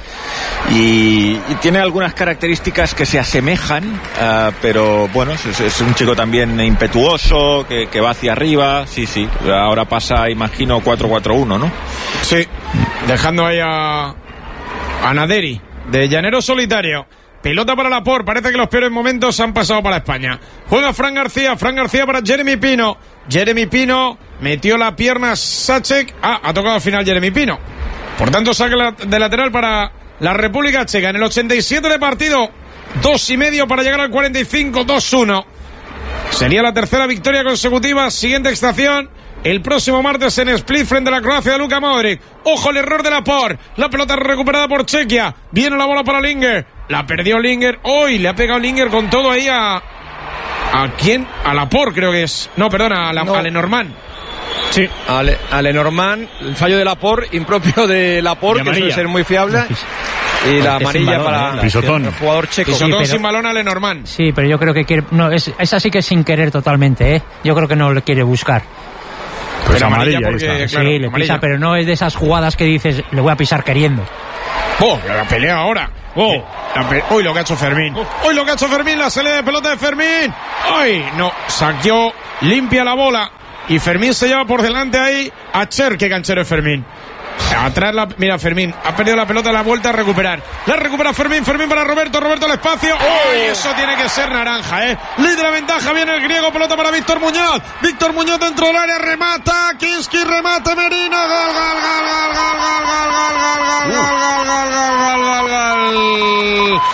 y, y tiene algunas características que se asemejan, uh, pero bueno, es, es un chico también impetuoso, que, que va hacia arriba, sí, sí, ahora pasa, imagino, cuatro cuatro uno, ¿no? Sí, dejando ahí a, a Naderi, de Llanero Solitario. Pelota para Laporte. Parece que los peores momentos han pasado para España. Juega Fran García. Fran García para Jeremy Pino. Jeremy Pino metió la pierna Sacek. Ah, ha tocado al final Jeremy Pino. Por tanto, saque de lateral para la República Checa. En el ochenta y siete de partido. Dos y medio para llegar al cuarenta y cinco. dos uno. Sería la tercera victoria consecutiva. Siguiente estación. El próximo martes en Split frente a la Croacia de Luka Modric. Ojo el error de Laporte. La pelota recuperada por Chequia. Viene la bola para Linger. La perdió Linger. Hoy le ha pegado Linger con todo ahí a... ¿A quién? A Laporte creo que es. No, perdona, a, la, no. a Lenormand. Sí, a, Le, a Lenormand. El fallo de Laporte, impropio de Laporte, que suele ser muy fiable. Y la amarilla balón, para eh, Pisotón. el jugador checo. Pisotón sí, pero, sin balón a Lenormand. Sí, pero yo creo que quiere... No, es, es así que sin querer totalmente, ¿eh? Yo creo que no le quiere buscar. Pues pero amarilla, amarilla porque, claro, sí, le amarilla. Pisa, pero no es de esas jugadas que dices, le voy a pisar queriendo. ¡Oh, la pelea ahora! ¡Oh! Pe- ¡Uy, lo que ha hecho Fermín! ¡Uy, lo que ha hecho Fermín! ¡La salida de pelota de Fermín! ¡Ay! No, saqueó, limpia la bola. Y Fermín se lleva por delante ahí a Cher, que canchero es Fermín. Atrás la... Mira, Fermín ha perdido la pelota, la vuelta a recuperar. La recupera Fermín, Fermín para Roberto, Roberto al espacio. ¡Uy! Eso tiene que ser naranja, ¿eh? Líder de ventaja, viene el griego, pelota para Víctor Muñoz. Víctor Muñoz dentro del área, remata. Kinski, remate, Merino. Gol, gol, gol, gol, gol, gol, gol, gol, gol, gol, gol, gol, gol, gol, gol.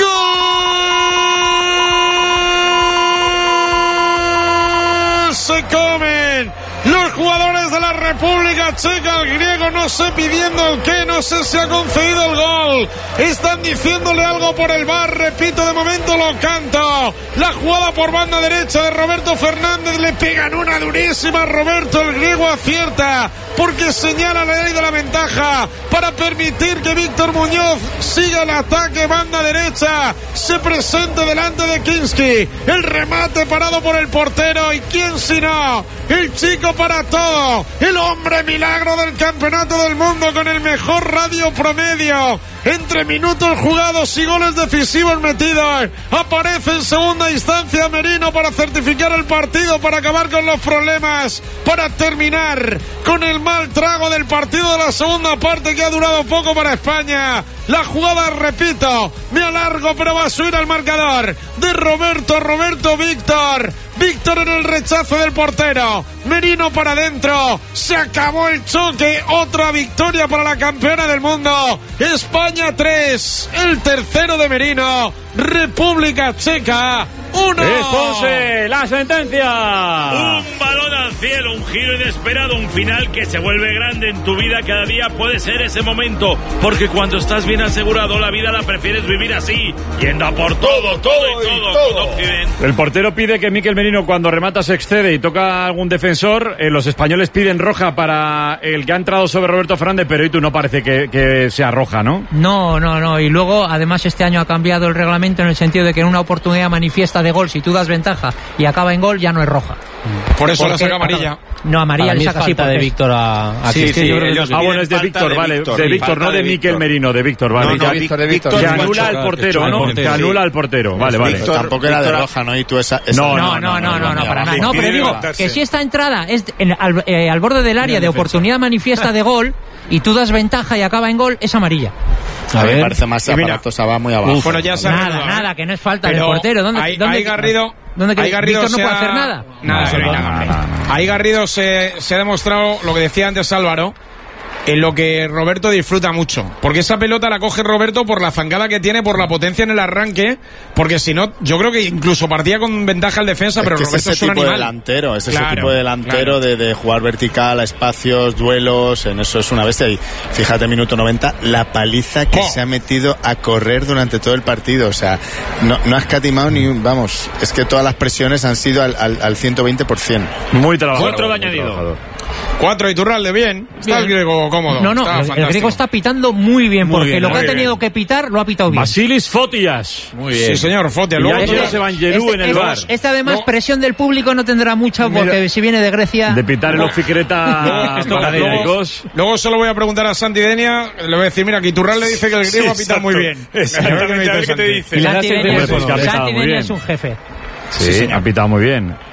¡Gol! Se comen los jugadores de la República Checa. El griego no sé pidiendo el qué, no sé si ha concedido el gol. Están diciéndole algo por el V A R. Repito, de momento lo canto. La jugada por banda derecha de Roberto Fernández. Le pegan una durísima a Roberto. El griego acierta porque señala la ley de la ventaja para permitir que Víctor Muñoz siga el ataque. Banda derecha, se presente delante de Kinski. El remate parado por el portero. ¿Y quién si no? El chico para todo, el hombre milagro del campeonato del mundo con el mejor radio promedio entre minutos jugados y goles decisivos metidos. Aparece en segunda instancia Merino para certificar el partido, para acabar con los problemas, para terminar con el mal trago del partido de la segunda parte, que ha durado poco para España. La jugada, repito, me alargo, pero va a subir al marcador de Roberto, Roberto, Víctor. Víctor en el rechazo del portero. Merino para adentro. Se acabó el choque. Otra victoria para la campeona del mundo. España tres. El tercero de Merino. República Checa uno. Response, la sentencia. Un balón al cielo, un giro inesperado, un final que se vuelve grande en tu vida. Cada día puede ser ese momento, porque cuando estás bien asegurado, la vida la prefieres vivir así, yendo a por todo, todo y todo, todo. todo. El portero pide que Mikel Merino, cuando remata, se excede y toca a algún defensor. Eh, los españoles piden roja para el que ha entrado sobre Roberto Fernández, pero Itu no parece que, que sea roja, ¿no? No, no, no. Y luego, además, este año ha cambiado el reglamento en el sentido de que en una oportunidad manifiesta de gol, si tú das ventaja y acaba en gol, ya no es roja. Por eso la saca amarilla. No, amarilla le saca así de Víctor a, a sí, sí, sí, ellos ah, bueno, es de Víctor, vale, Víctor, de Víctor, no de Mikel Merino, de Víctor, vale. No, no, Víctor, de Víctor. Que anula al portero, ¿no? Que anula al portero, vale, vale. Víctor, tampoco era de roja, ¿no? Y tú esa, esa no, no, no, no, no, no, para nada. No, pero digo que si esta entrada es en, al, eh, al borde del área de oportunidad manifiesta de gol y tú das ventaja y acaba en gol, es amarilla. A ver, me parece más aparatosa, va muy abajo. Bueno, ya nada, nada, que no es falta del portero. ¿Dónde, ahí, dónde, ahí Garrido, ¿dónde ahí Garrido Víctor no ha... puede hacer nada? Nada, no, no, nada, nada. Ahí Garrido se, se ha demostrado lo que decía antes Álvaro, en lo que Roberto disfruta mucho, porque esa pelota la coge Roberto por la zancada que tiene, por la potencia en el arranque, porque si no, yo creo que incluso partía con ventaja el defensa, es pero que Roberto es ese es un tipo animal. de delantero, es claro, ese tipo de delantero claro. de, de jugar vertical a espacios, duelos, en eso es una bestia. Y fíjate, minuto noventa, la paliza que oh. se ha metido a correr durante todo el partido, o sea, no, no ha escatimado ni un, vamos, es que todas las presiones han sido al, al, al ciento veinte por ciento. Muy trabajador. Cuatro de añadido. Cuatro, Iturralde, bien. Está bien. El griego cómodo. No, no, el, el griego está pitando muy bien, muy porque bien, lo que ha tenido bien. que pitar lo ha pitado bien. Basilis Fotias. Muy bien. Sí, señor, Fotias. Luego este, Evangelou este, en el este, bar. Este además, no. presión del público no tendrá mucha, porque Mira, si viene de Grecia... De pitar el no. Oficreta... luego, luego solo voy a preguntar a Santi Denia, le voy a decir, mira, que Iturralde dice que el griego sí, ha pitado muy bien. Exactamente, a ver qué te dice. Santi Denia es un jefe. Sí, sí, ha pitado muy bien.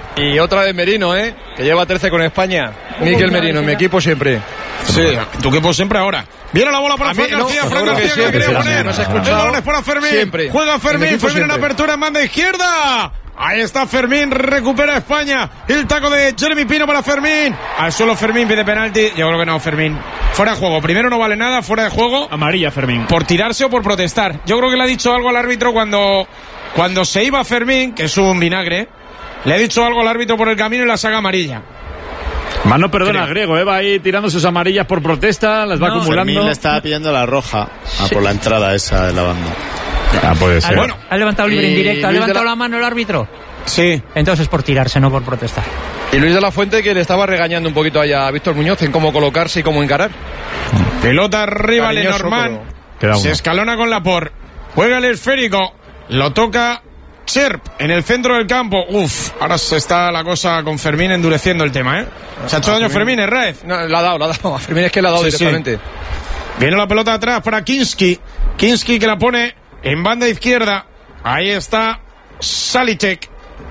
Y otra vez Merino, ¿eh? Que lleva trece con España. Mikel Merino, en mi equipo siempre. Sí, tu equipo siempre ahora. Viene la bola para Fran García, Fran García que quería poner. No se ha El balón es para Fermín. Siempre. Juega Fermín, Fermín en apertura en banda izquierda. Ahí está Fermín, recupera España. El taco de Jeremy Pino para Fermín. Al suelo Fermín, pide penalti. Yo creo que no, Fermín. Fuera de juego. Primero no vale nada, fuera de juego. Amarilla, Fermín. Por tirarse o por protestar. Yo creo que le ha dicho algo al árbitro cuando, cuando se iba Fermín, que es un vinagre. Le ha dicho algo al árbitro por el camino y la saga amarilla. Más no perdona, Creo. Griego, ¿eh? Va ahí tirando sus amarillas por protesta, las va no, acumulando. Fermín le estaba pidiendo la roja sí. a por la entrada esa de la banda. Ah, puede ser. Bueno, ha levantado libre en directo, ha levantado la... la mano el árbitro. Sí. Entonces por tirarse, no por protestar. Y Luis de la Fuente, que le estaba regañando un poquito allá a Víctor Muñoz en cómo colocarse y cómo encarar. Pelota arriba, Lenormand. Se escalona con la por. Juega el esférico. Lo toca Cherp en el centro del campo. Uf, ahora se está la cosa con Fermín endureciendo el tema, ¿eh? Se ha hecho daño Fermín, Herrez. No, la ha dado, la ha dado. A Fermín es que la ha dado sí, directamente. Sí. Viene la pelota atrás para Kinski. Kinski que la pone en banda izquierda. Ahí está Salitek.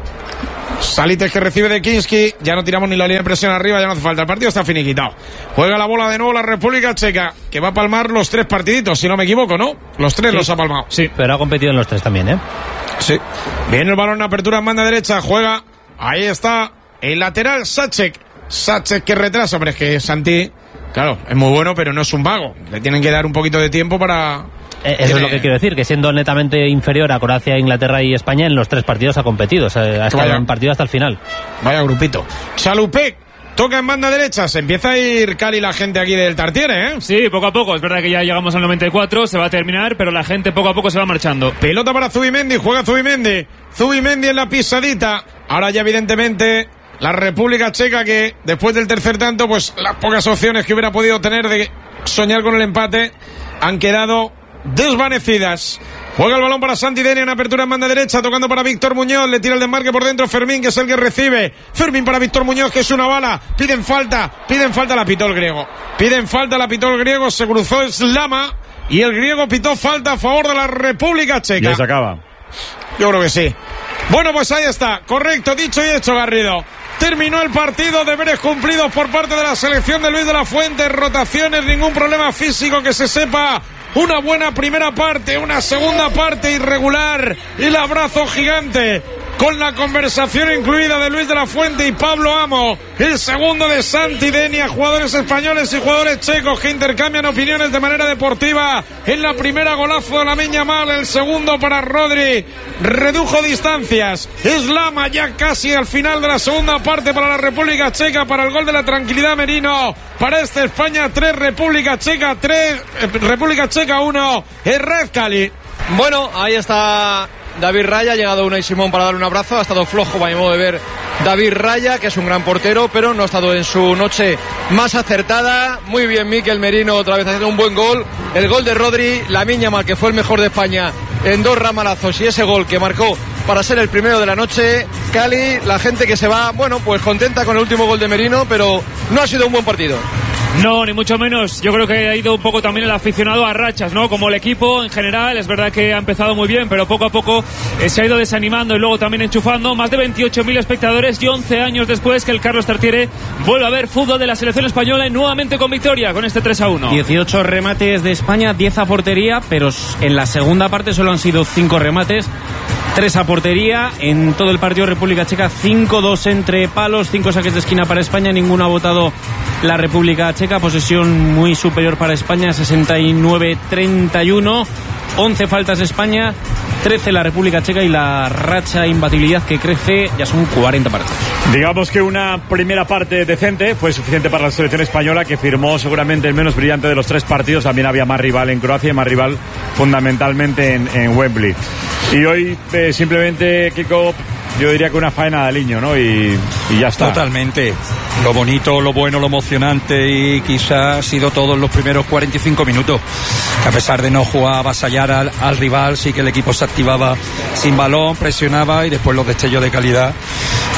Salitek que recibe de Kinski. Ya no tiramos ni la línea de presión arriba, ya no hace falta. El partido está finiquitado. Juega la bola de nuevo la República Checa, que va a palmar los tres partiditos, si no me equivoco, ¿no? Los tres sí. los ha palmado. Sí, pero ha competido en los tres también, ¿eh? Sí. Viene el balón en apertura en banda derecha. Juega. Ahí está el lateral Sacek. Sacek que retrasa. Hombre, es que Santi, claro, es muy bueno, pero no es un vago. Le tienen que dar un poquito de tiempo para... Eh, eso es lo que quiero decir, que siendo netamente inferior a Croacia, Inglaterra y España, en los tres partidos ha competido, o sea, ha estado vaya, en partido hasta el final. Vaya grupito. Chalupek toca en banda derecha, se empieza a ir Cali la gente aquí del Tartiere, ¿eh? Sí, poco a poco, es verdad que ya llegamos al noventa y cuatro, se va a terminar, pero la gente poco a poco se va marchando. Pelota para Zubimendi, juega Zubimendi. Zubimendi en la pisadita. Ahora ya evidentemente la República Checa, que después del tercer tanto, pues las pocas opciones que hubiera podido tener de soñar con el empate han quedado desvanecidas. Juega el balón para Santi Denia en apertura en banda derecha, tocando para Víctor Muñoz, le tira el desmarque por dentro Fermín, que es el que recibe. Fermín para Víctor Muñoz, que es una bala. Piden falta, piden falta, la pitó el griego. Piden falta, la pitó el griego, se cruzó Slama y el griego pitó falta a favor de la República Checa. Ya se acaba. Yo creo que sí. Bueno, pues ahí está, correcto, dicho y hecho, Garrido. Terminó el partido, deberes cumplidos por parte de la selección de Luis de la Fuente, rotaciones, ningún problema físico que se sepa. Una buena primera parte, una segunda parte irregular y el abrazo gigante con la conversación incluida de Luis de la Fuente y Pablo Amo. El segundo de Santi Denia, jugadores españoles y jugadores checos que intercambian opiniones de manera deportiva. En la primera, golazo de Lamine Yamal, el segundo para Rodri. Redujo distancias. Slama ya casi al final de la segunda parte para la República Checa, para el gol de la tranquilidad Merino. Para este España tres, República Checa tres, eh, República Checa uno. Herrez Cali. Bueno, ahí está David Raya, ha llegado Unai Simón para darle un abrazo. Ha estado flojo, para mi modo de ver, David Raya, que es un gran portero, pero no ha estado en su noche más acertada. Muy bien Mikel Merino, otra vez haciendo un buen gol. El gol de Rodri, Lamine Yamal, que fue el mejor de España en dos ramalazos, y ese gol que marcó para ser el primero de la noche. Cali, la gente que se va, bueno, pues contenta con el último gol de Merino, pero no ha sido un buen partido. No, ni mucho menos. Yo creo que ha ido un poco también el aficionado a rachas, ¿no? Como el equipo en general, es verdad que ha empezado muy bien, pero poco a poco eh, se ha ido desanimando y luego también enchufando. Más de veintiocho mil espectadores y once años después que el Carlos Tartiere vuelve a ver fútbol de la selección española y nuevamente con victoria con este tres a uno. dieciocho remates de España, diez a portería, pero en la segunda parte solo han sido cinco remates. tres a portería, en todo el partido República Checa, cinco dos entre palos, cinco saques de esquina para España, ninguno ha votado la República Checa, posesión muy superior para España, sesenta y nueve treinta y uno, once faltas España, trece la República Checa y la racha imbatibilidad que crece, ya son cuarenta partidos. Digamos que una primera parte decente fue suficiente para la selección española, que firmó seguramente el menos brillante de los tres partidos. También había más rival en Croacia y más rival fundamentalmente en, en Wembley. Y hoy eh, simplemente, Kiko, yo diría que una faena de aliño, ¿no? Y, y ya está. Totalmente. Lo bonito, lo bueno, lo emocionante, y quizás ha sido todo en los primeros cuarenta y cinco minutos. Que a pesar de no jugar a avasallar al, al rival, sí que el equipo se activaba sin balón, presionaba, y después los destellos de calidad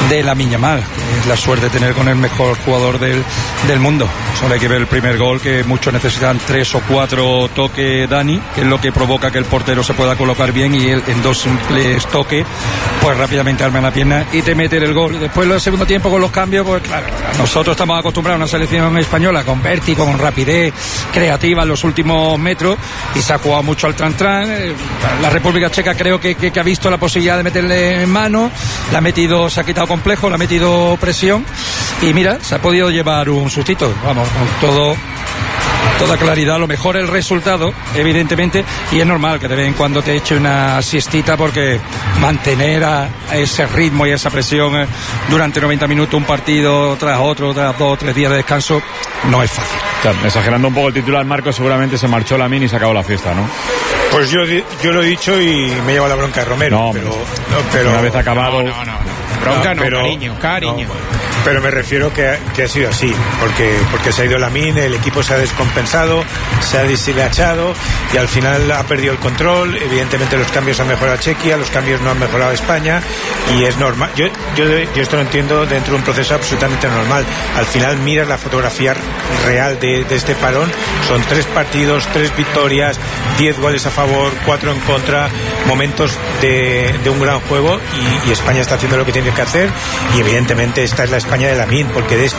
de Lamine Yamal, que es la suerte de tener con el mejor jugador del, del mundo. Solo hay que ver el primer gol, que muchos necesitan tres o cuatro toques, Dani, que es lo que provoca que el portero se pueda colocar bien, y él en dos simples toques pues rápidamente arma la pierna y te mete el gol. Después del segundo tiempo con los cambios, pues claro, nosotros estamos acostumbrados a una selección española con vértigo, con rapidez creativa en los últimos metros, y se ha jugado mucho al tran-tran. La República Checa creo que, que, que ha visto la posibilidad de meterle en mano, la ha metido, se ha quitado complejo, le ha metido presión, y mira, se ha podido llevar un sustito, vamos, con todo, toda claridad. Lo mejor el resultado, evidentemente, y es normal que de vez en cuando te eche una siestita, porque mantener a, a ese ritmo y esa presión eh, durante noventa minutos, un partido tras otro, tras dos o tres días de descanso, no es fácil. O sea, exagerando un poco el titular, Marcos, seguramente se marchó Lamine y se acabó la fiesta, ¿no? Pues yo, yo lo he dicho y me lleva la bronca de Romero. No, pero, no, pero una vez acabado. No, no, no. Bronca no, pero, cariño, cariño. No, pero me refiero que, que ha sido así, porque, porque se ha ido Lamine, el equipo se ha descompensado, se ha deshilachado y al final ha perdido el control. Evidentemente los cambios han mejorado a Chequia, los cambios no han mejorado a España, y es normal. Yo, yo, yo esto lo entiendo dentro de un proceso absolutamente normal. Al final miras la fotografía real de, de este parón, son tres partidos, tres victorias, diez goles a favor, cuatro en contra, momentos de, de un gran juego, y, y España está haciendo lo que tiene que hacer, y evidentemente esta es la España de Lamine, porque de este